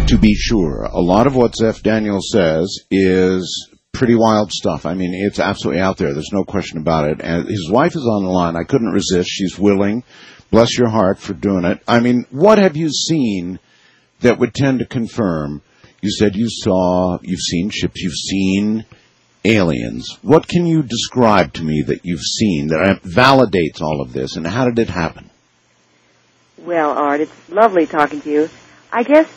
to be sure. A lot of what Zeph Daniels says is pretty wild stuff. I mean, it's absolutely out there. There's no question about it. And his wife is on the line. I couldn't resist. She's willing. Bless your heart for doing it. I mean, what have you seen that would tend to confirm? You said you've seen ships, you've seen aliens. What can you describe to me that you've seen that validates all of this, and how did it happen? Well, Art, it's lovely talking to you. I guess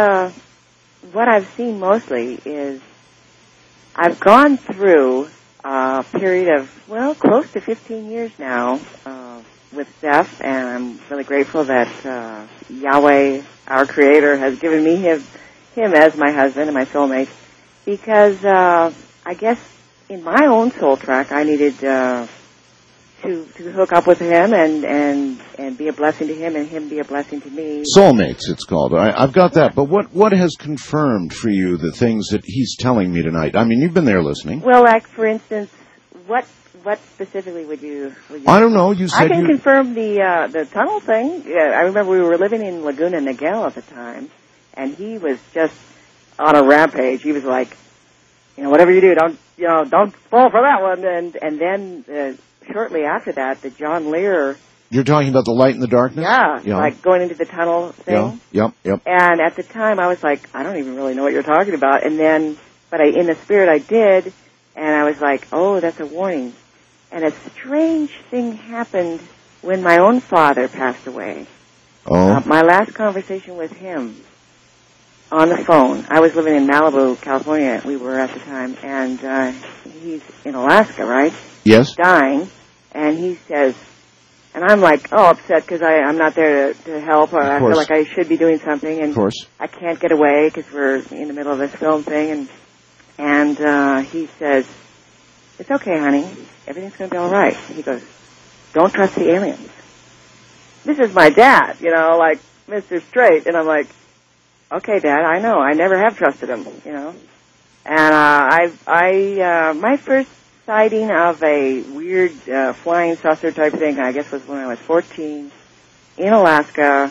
what I've seen mostly is I've gone through a period of, well, close to 15 years now with Zeph, and I'm really grateful that Yahweh, our Creator, has given me him as my husband and my soulmate, because I guess in my own soul track I needed to hook up with him and be a blessing to him and him be a blessing to me. Soulmates, it's called. I've got that. But what has confirmed for you the things that he's telling me tonight? I mean, you've been there listening. Well, like, for instance, what specifically would you I don't know. You said I can confirm the tunnel thing. Yeah, I remember we were living in Laguna Niguel at the time, and he was just on a rampage. He was like, whatever you do, don't fall for that one. And then shortly after that, the John Lear. You're talking about the light in the darkness? Yeah, like going into the tunnel thing. Yep. And at the time, I was like, I don't even really know what you're talking about. And then, but in the spirit, I did, and I was like, oh, that's a warning. And a strange thing happened when my own father passed away. Oh. My last conversation with him on the phone. I was living in Malibu, California. We were at the time, and he's in Alaska, right? Yes. Dying, and he says, and I'm like, upset because I'm not there to help, or I feel like I should be doing something, and of course. I can't get away because we're in the middle of this film thing, and he says, it's okay, honey, everything's going to be all right. He goes, don't trust the aliens. This is my dad, like Mr. Straight, and I'm like, okay, Dad, I know, I never have trusted him, and my first sighting of a weird flying saucer type thing, I guess, was when I was 14 in Alaska.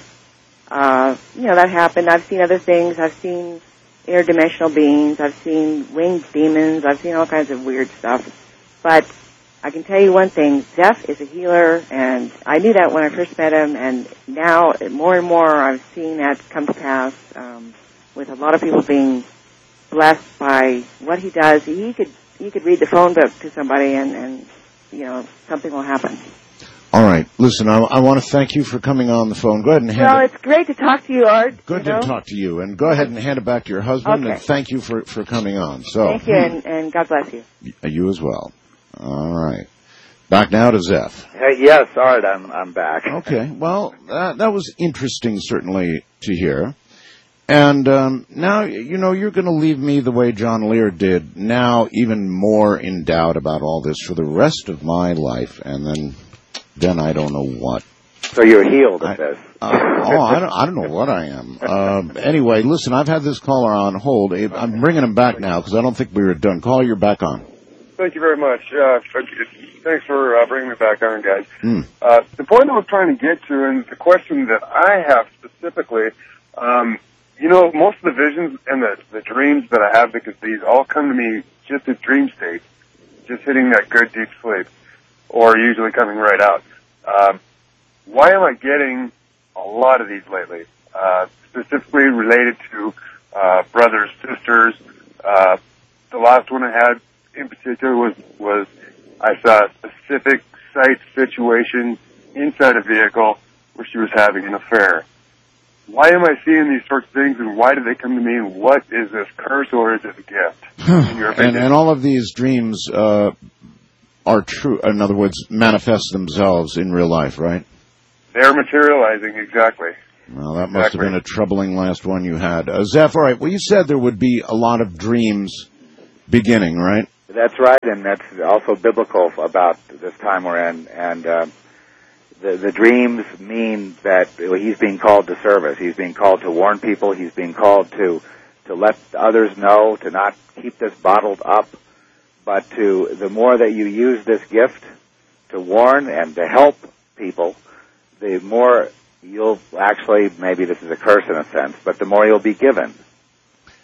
That happened. I've seen other things. I've seen interdimensional beings. I've seen winged demons. I've seen all kinds of weird stuff. But I can tell you one thing. Zeph is a healer, and I knew that when I first met him, and now more and more I'm seeing that come to pass with a lot of people being blessed by what he does. He could read the phone book to somebody and something will happen. All right. Listen, I want to thank you for coming on the phone. Go ahead and hand it. Well, it's great to talk to you, Art. Good to talk to you. And go ahead and hand it back to your husband, and thank you for coming on. So, thank you, and God bless you. You as well. All right. Back now to Zeph. Yes, Art, I'm back. Okay. Well, that was interesting, certainly, to hear. And now, you're going to leave me the way John Lear did, now even more in doubt about all this for the rest of my life, and then I don't know what. So you're healed of this. I don't know what I am. Anyway, listen, I've had this caller on hold. I'm bringing him back now because I don't think we were done. Caller, you're back on. Thank you very much. Thanks for bringing me back on, guys. The point I was trying to get to, and the question that I have specifically, most of the visions and the dreams that I have, because these all come to me just as dream states, just hitting that good deep sleep, or usually coming right out. Why am I getting a lot of these lately? Specifically related to brothers, sisters. The last one I had in particular was I saw a specific site situation inside a vehicle where she was having an affair. Why am I seeing these sorts of things, and why do they come to me, and what is this curse, or is it a gift? And all of these dreams are true, in other words, manifest themselves in real life, right? They're materializing, exactly. Well, that must have been a troubling last one you had. Zeph, all right, well, you said there would be a lot of dreams beginning, right? That's right, and that's also biblical about this time we're in, and the dreams mean that he's being called to service. He's being called to warn people. He's being called to let others know, to not keep this bottled up, but the more that you use this gift to warn and to help people, the more you'll actually, maybe this is a curse in a sense, but the more you'll be given.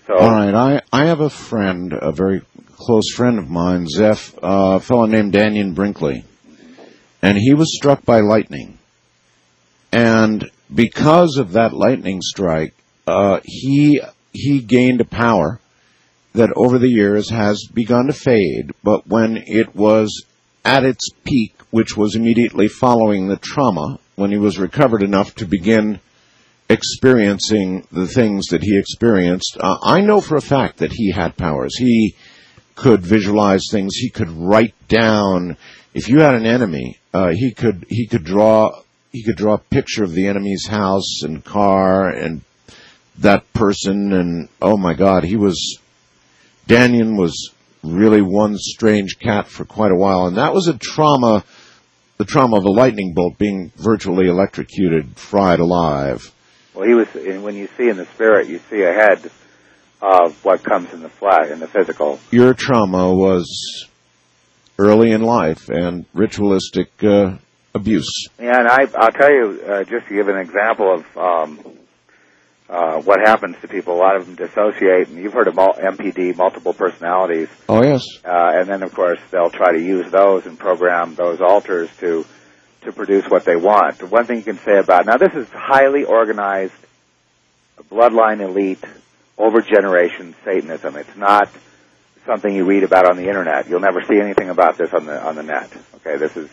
So, all right, I have a friend, a very close friend of mine, Zeph, a fellow named Daniel Brinkley, and he was struck by lightning. And because of that lightning strike, he gained a power that over the years has begun to fade, but when it was at its peak, which was immediately following the trauma, when he was recovered enough to begin experiencing the things that he experienced, I know for a fact that he had powers. He could visualize things. He could write down. If you had an enemy, he could draw a picture of the enemy's house and car and that person. And oh my God, Daniel was really one strange cat for quite a while, and that was the trauma of a lightning bolt, being virtually electrocuted, fried alive. well, when you see in the spirit, you see ahead of what comes in the flesh, in the physical. Your trauma was early in life and ritualistic abuse. Yeah, and I'll tell you, just to give an example of what happens to people. A lot of them dissociate, and you've heard of MPD, multiple personalities. Oh, yes. And then, of course, they'll try to use those and program those alters to produce what they want. The one thing you can say about, now this is highly organized, bloodline elite, over generation Satanism. It's not something you read about on the internet. You'll never see anything about this on the net. Okay, this is.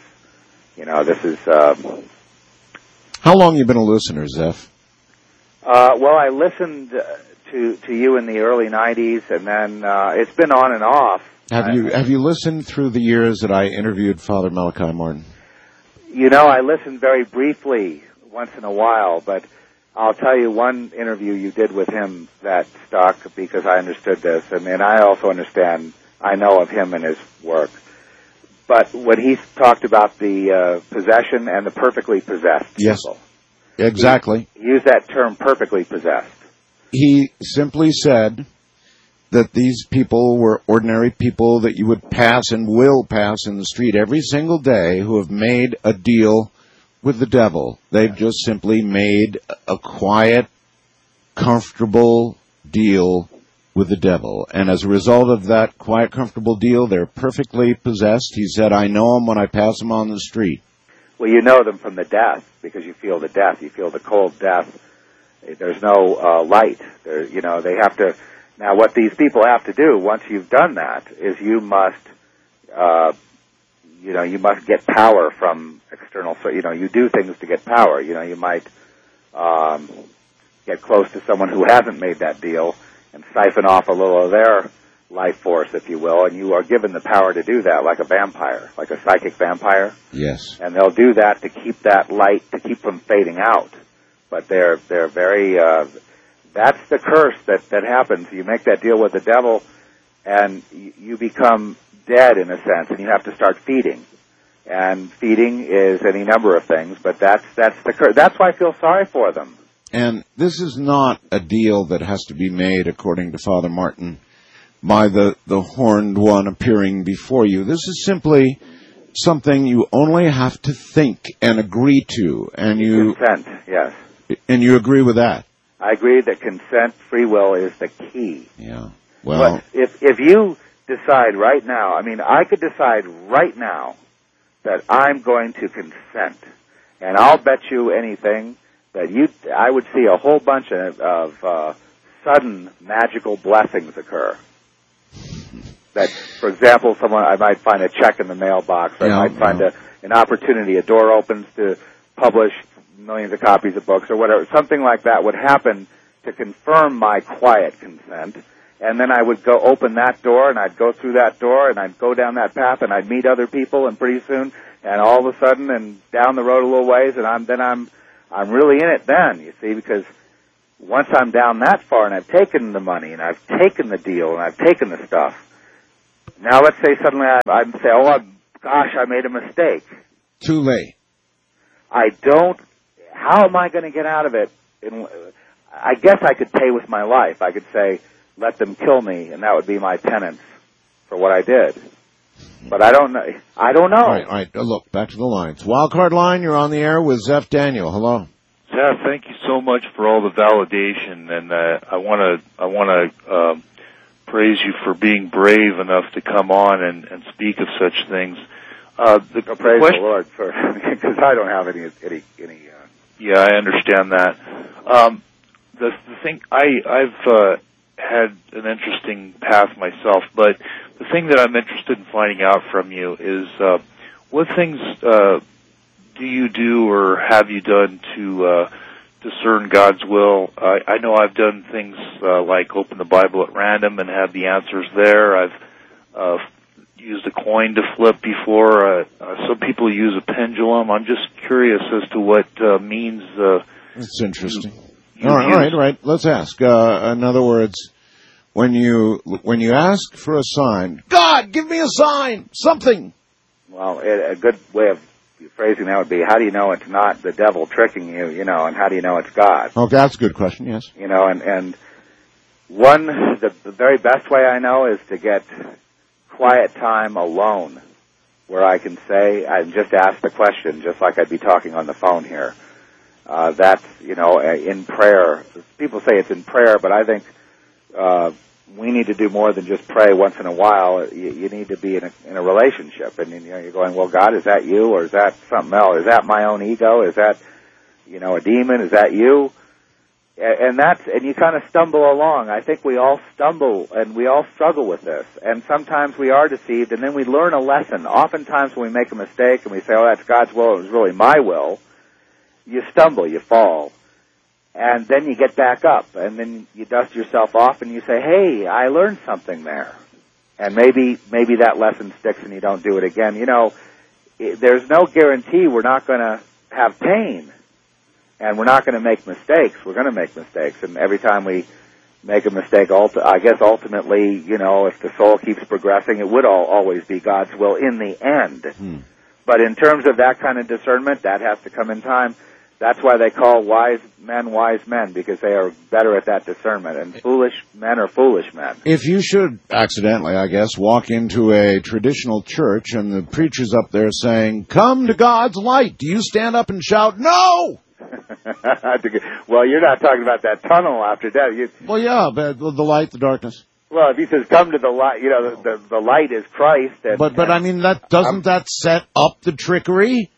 How long have you been a listener, Zeph? Well, I listened to you in the early '90s, and then it's been on and off. Have you listened through the years that I interviewed Father Malachi Martin? I listened very briefly once in a while, but I'll tell you one interview you did with him that stuck because I understood this, and then I also I know of him and his work. But when he talked about the possession and the perfectly possessed yes, people. Exactly. He used that term, perfectly possessed. He simply said that these people were ordinary people that you would pass and will pass in the street every single day who have made a deal with the devil. They've just simply made a quiet, comfortable deal with the devil. And as a result of that quiet, comfortable deal, they're perfectly possessed. He said, I know them when I pass them on the street. Well, you know them from the death because you feel the death. You feel the cold death. There's no light. They have to. Now, what these people have to do once you've done that is you must get power from external. So you do things to get power. You might get close to someone who hasn't made that deal and siphon off a little of their life force, if you will, and you are given the power to do that, like a vampire, like a psychic vampire. Yes. And they'll do that to keep that light, to keep from fading out. But they're very. That's the curse that happens. You make that deal with the devil, and you become dead in a sense, and you have to start feeding. And feeding is any number of things, but that's the curse. That's why I feel sorry for them. And this is not a deal that has to be made, according to Father Martin, by the horned one appearing before you. This is simply something you only have to think and agree to. And you consent, yes. And you agree with that? I agree that consent, free will is the key. Yeah. Well, but if you decide right now, I could decide right now that I'm going to consent, and I'll bet you anything that I would see a whole bunch of sudden magical blessings occur. That, for example, I might find a check in the mailbox, or I might find an opportunity, a door opens to publish millions of copies of books or whatever. Something like that would happen to confirm my quiet consent, and then I would go open that door, and I'd go through that door, and I'd go down that path, and I'd meet other people, and pretty soon, and all of a sudden, and down the road a little ways, and I'm really in it then, you see, because once I'm down that far, and I've taken the money, and I've taken the deal, and I've taken the stuff, now let's say suddenly I say, gosh, I made a mistake. Too late. How am I going to get out of it? I guess I could pay with my life. I could say, let them kill me, and that would be my penance for what I did. But I don't know. All right. Look, back to the lines. Wildcard line, you're on the air with Zeph Daniel. Hello. Zeph, thank you so much for all the validation, and I want to praise you for being brave enough to come on and speak of such things. Praise the Lord, because I don't have any. Yeah, I understand that. The thing I've had an interesting path myself, but the thing that I'm interested in finding out from you is what things do you do or have you done to discern God's will? I know I've done things like open the Bible at random and have the answers there. I've used a coin to flip before. Some people use a pendulum. I'm just curious as to what means. That's interesting. All right. Let's ask. In other words, when you ask for a sign, God, give me a sign, something. Well, a good way of phrasing that would be, how do you know it's not the devil tricking you, and how do you know it's God? Okay, that's a good question, yes. And the very best way I know is to get quiet time alone where I can say, and just ask the question, just like I'd be talking on the phone here. That's, in prayer. People say it's in prayer, but I think we need to do more than just pray once in a while. You need to be in a relationship, and you're going, well, God, is that you, or is that something else? Is that my own ego? Is that a demon? Is that you? And you kind of stumble along. I think we all stumble and we all struggle with this, and sometimes we are deceived, and then we learn a lesson. Oftentimes, when we make a mistake and we say, "Oh, that's God's will; it was really my will," you stumble, you fall. And then you get back up, and then you dust yourself off, and you say, hey, I learned something there. And maybe that lesson sticks and you don't do it again. There's no guarantee we're not going to have pain, and we're not going to make mistakes. We're going to make mistakes, and every time we make a mistake, I guess ultimately, if the soul keeps progressing, it would always be God's will in the end. But in terms of that kind of discernment, that has to come in time. That's why they call wise men, because they are better at that discernment, and foolish men are foolish men. If you should accidentally, I guess, walk into a traditional church and the preacher's up there saying, come to God's light, do you stand up and shout, no? Well, you're not talking about that tunnel after death. Well, yeah, but the light, the darkness. Well, if he says, come to the light, the light is Christ. But I mean, that set up the trickery?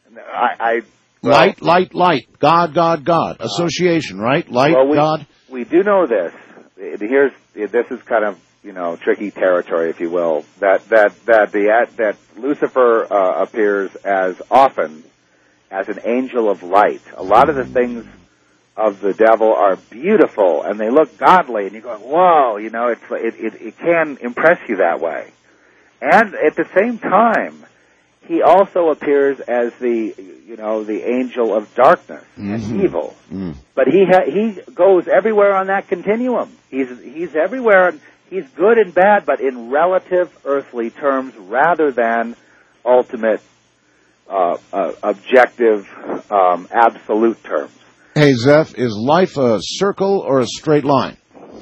Light. God. Association, right? Light, God. We do know this. This is kind of, tricky territory, if you will. That Lucifer appears as often as an angel of light. A lot of the things of the devil are beautiful and they look godly, and you're going, whoa, it can impress you that way. And at the same time, he also appears as the angel of darkness and evil. But he goes everywhere on that continuum. He's everywhere. He's good and bad, but in relative earthly terms rather than ultimate, objective, absolute terms. Hey, Zeph, is life a circle or a straight line?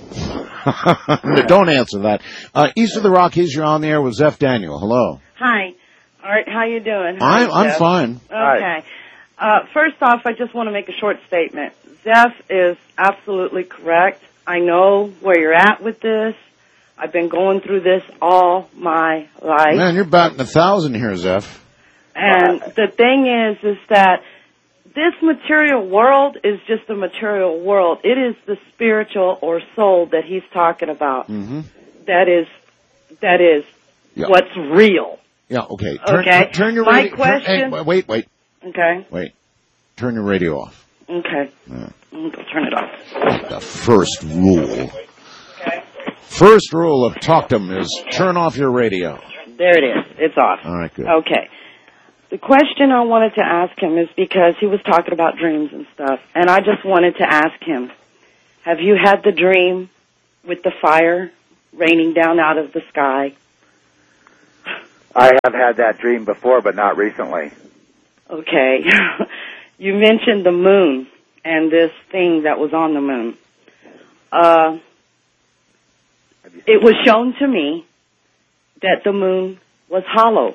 Don't answer that. East of the Rockies, you're on the air with Zeph Daniel. Hello. Hi. All right, how you doing? I'm fine. Okay. First off, I just want to make a short statement. Zeph is absolutely correct. I know where you're at with this. I've been going through this all my life. Man, you're batting 1,000 here, Zeph. And the thing is that this material world is just a material world. It is the spiritual or soul that he's talking about. Mm-hmm. That is what's real. Yeah, okay. Turn your radio... My question... Wait. Okay. Wait. Turn your radio off. Okay. Yeah. I'm going to turn it off. The first rule. Okay. First rule of talkdom is turn off your radio. There it is. It's off. All right, good. Okay. The question I wanted to ask him is because he was talking about dreams and stuff, and I just wanted to ask him, have you had the dream with the fire raining down out of the sky? I have had that dream before, but not recently. Okay. You mentioned the moon and this thing that was on the moon. It was shown to me that the moon was hollow.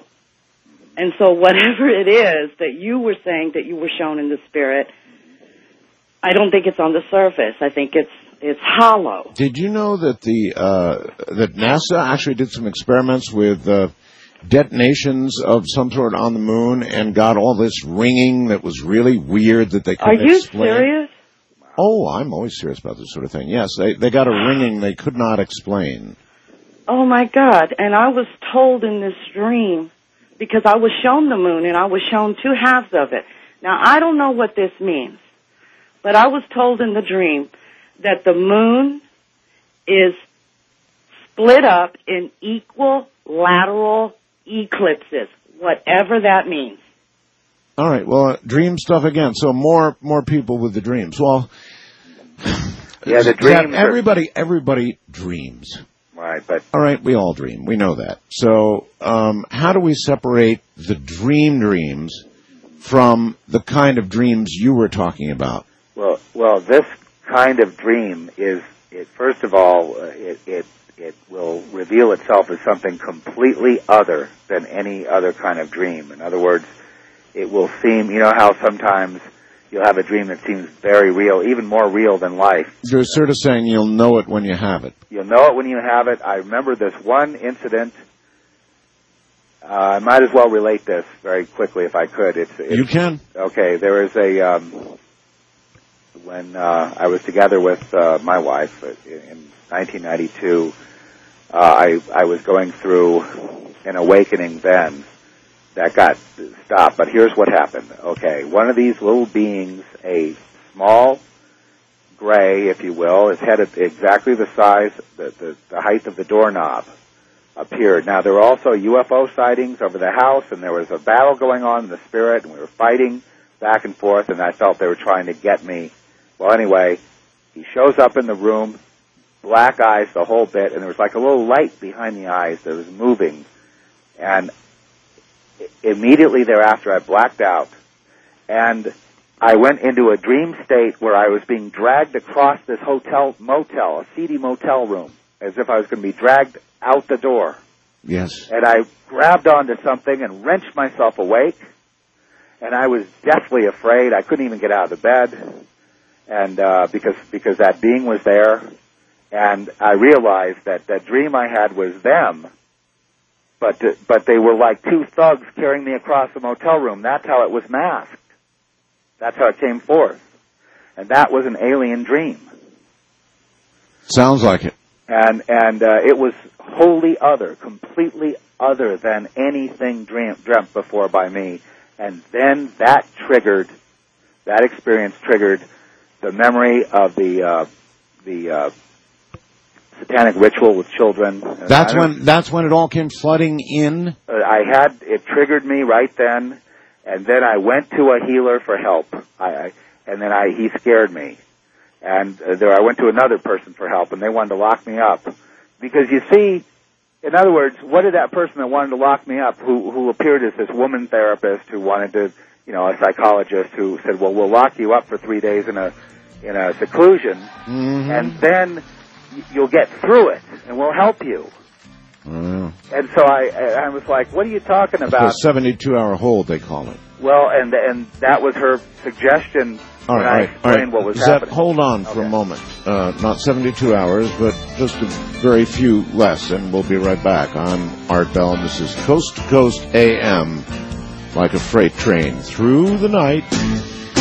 And so whatever it is that you were saying that you were shown in the spirit, I don't think it's on the surface. I think it's hollow. Did you know that that NASA actually did some experiments with detonations of some sort on the moon and got all this ringing that was really weird that they couldn't explain? Are you serious? Oh, I'm always serious about this sort of thing. Yes, they got a ringing they could not explain. Oh, my God. And I was told in this dream, because I was shown the moon and I was shown two halves of it. Now, I don't know what this means, but I was told in the dream that the moon is split up in equilateral eclipses, whatever that means. All right, well, dream stuff again. So more people with the dreams. Well, yeah, the dreams. Everybody dreams. Right, but all right, we all dream. We know that. So, how do we separate the dreams from the kind of dreams you were talking about? Well, this kind of dream is, first of all, it will reveal itself as something completely other than any other kind of dream. In other words, it will seem, you know how sometimes you'll have a dream that seems very real, even more real than life. You're sort of saying you'll know it when you have it. You'll know it when you have it. I remember this one incident. I might as well relate this very quickly if I could. You can. Okay, there is when I was together with my wife in 1992, I was going through an awakening then that got stopped. But here's what happened. Okay, one of these little beings, a small gray, if you will, its head exactly the size, the height of the doorknob, appeared. Now, there were also UFO sightings over the house, and there was a battle going on in the spirit, and we were fighting back and forth, and I felt they were trying to get me. Well, anyway, he shows up in the room, black eyes the whole bit, and there was like a little light behind the eyes that was moving. And immediately thereafter, I blacked out, and I went into a dream state where I was being dragged across this motel, a seedy motel room, as if I was going to be dragged out the door. Yes. And I grabbed onto something and wrenched myself awake, and I was deathly afraid. I couldn't even get out of the bed, and because that being was there, and I realized that that dream I had was them, but they were like two thugs carrying me across the motel room. That's how it was masked. That's how it came forth. And that was an alien dream. Sounds like it. And it was wholly other, completely other than anything dreamt before by me. And then that experience triggered the memory of the satanic ritual with children. That's when it all came flooding in? It triggered me right then. And then I went to a healer for help. He scared me. And I went to another person for help, and they wanted to lock me up. Because you see, in other words, what did that person that wanted to lock me up, who appeared as this woman therapist who wanted to, a psychologist who said, well, we'll lock you up for 3 days in a seclusion, and then you'll get through it, and we'll help you. And so I was like, what are you talking about? The 72-hour hold, they call it. Well, and that was her suggestion when I explained what was happening. Hold on for a moment. Not 72 hours, but just a very few less, and we'll be right back. I'm Art Bell, and this is Coast to Coast AM, like a freight train through the night.